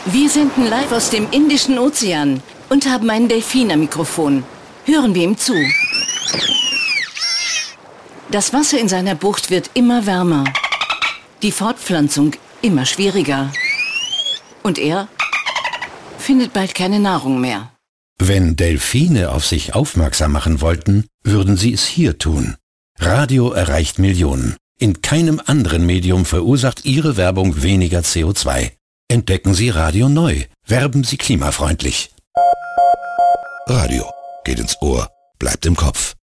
Wir senden live aus dem Indischen Ozean und haben einen Delfin am Mikrofon. Hören wir ihm zu. Das Wasser in seiner Bucht wird immer wärmer. Die Fortpflanzung immer schwieriger. Und er findet bald keine Nahrung mehr. Wenn Delfine auf sich aufmerksam machen wollten, würden sie es hier tun. Radio erreicht Millionen. In keinem anderen Medium verursacht Ihre Werbung weniger CO2. Entdecken Sie Radio neu. Werben Sie klimafreundlich. Radio geht ins Ohr, bleibt im Kopf.